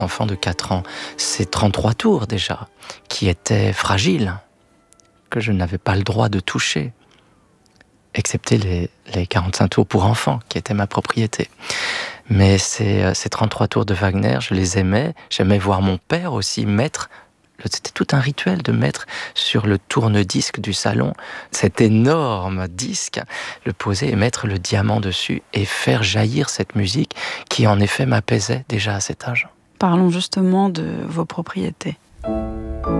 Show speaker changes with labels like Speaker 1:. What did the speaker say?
Speaker 1: enfant de 4 ans. C'est 33 tours déjà, qui étaient fragiles, que je n'avais pas le droit de toucher, excepté les 45 tours pour enfants, qui étaient ma propriété. Mais ces 33 tours de Wagner, je les aimais. J'aimais voir mon père aussi mettre, c'était tout un rituel de mettre sur le tourne-disque du salon cet énorme disque, le poser et mettre le diamant dessus et faire jaillir cette musique qui en effet m'apaisait déjà à cet âge.
Speaker 2: Parlons justement de vos propriétés.